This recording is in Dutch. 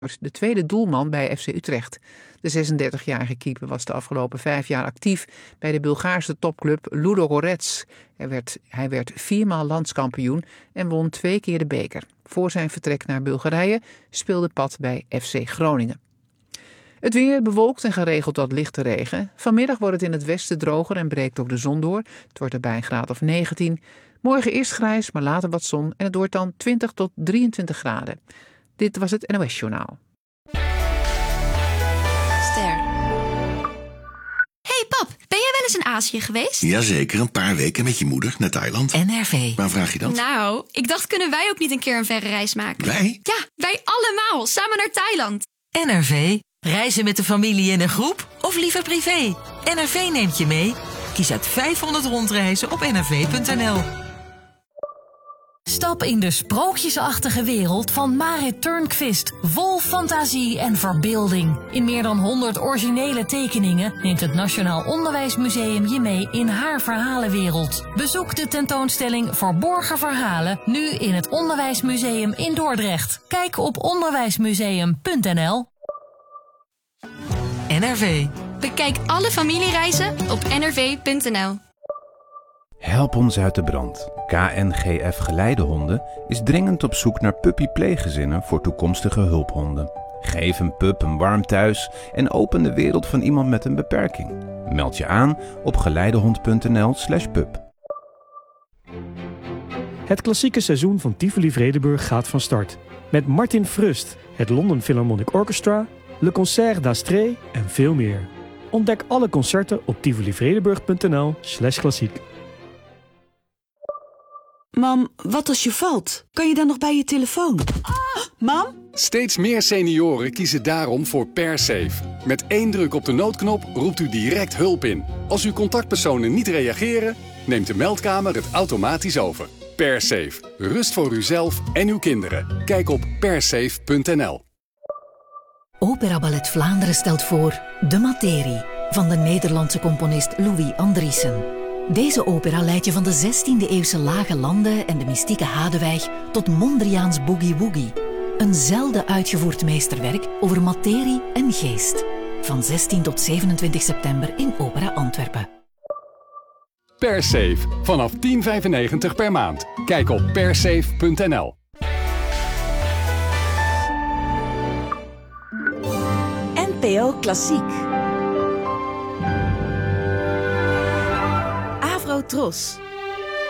de tweede doelman bij FC Utrecht. De 36-jarige keeper was de afgelopen 5 jaar actief bij de Bulgaarse topclub Ludogorets. Hij werd 4-maal landskampioen en won 2 keer de beker. Voor zijn vertrek naar Bulgarije speelde Pat bij FC Groningen. Het weer bewolkt en geregeld wat lichte regen. Vanmiddag wordt het in het westen droger en breekt ook de zon door. Het wordt erbij een graad of 19. Morgen eerst grijs, maar later wat zon en het wordt dan 20 tot 23 graden. Dit was het NOS Journaal. Ster. Hey pap, ben jij wel eens in Azië geweest? Jazeker, een paar weken met je moeder naar Thailand. NRV. Waar vraag je dat? Nou, ik dacht, kunnen wij ook niet een keer een verre reis maken? Wij? Ja, wij allemaal, samen naar Thailand. NRV. Reizen met de familie in een groep of liever privé? NRV neemt je mee. Kies uit 500 rondreizen op nrv.nl. Stap in de sprookjesachtige wereld van Marit Turnquist. Vol fantasie en verbeelding. In meer dan 100 originele tekeningen neemt het Nationaal Onderwijsmuseum je mee in haar verhalenwereld. Bezoek de tentoonstelling Verborgen Verhalen nu in het Onderwijsmuseum in Dordrecht. Kijk op onderwijsmuseum.nl. NRV. Bekijk alle familiereizen op nrv.nl. Help ons uit de brand. KNGF Geleidehonden is dringend op zoek naar puppy-pleeggezinnen voor toekomstige hulphonden. Geef een pup een warm thuis en open de wereld van iemand met een beperking. Meld je aan op geleidehond.nl/pup. Het klassieke seizoen van Tivoli Vredenburg gaat van start. Met Martin Frust, het London Philharmonic Orchestra, Le Concert d'Astrée en veel meer. Ontdek alle concerten op tivolivredenburg.nl/klassiek. Mam, wat als je valt? Kan je dan nog bij je telefoon? Mam? Steeds meer senioren kiezen daarom voor PerSafe. Met 1 druk op de noodknop roept u direct hulp in. Als uw contactpersonen niet reageren, neemt de meldkamer het automatisch over. PerSafe. Rust voor uzelf en uw kinderen. Kijk op persafe.nl. Opera Ballet Vlaanderen stelt voor De Materie van de Nederlandse componist Louis Andriessen. Deze opera leidt je van de 16e-eeuwse lage landen en de mystieke Hadewijk tot Mondriaans Boogie Woogie. Een zelden uitgevoerd meesterwerk over materie en geest. Van 16 tot 27 september in Opera Antwerpen. PerSafe. Vanaf €10,95 per maand. Kijk op persafe.nl. NPO Klassiek. Avro Tros.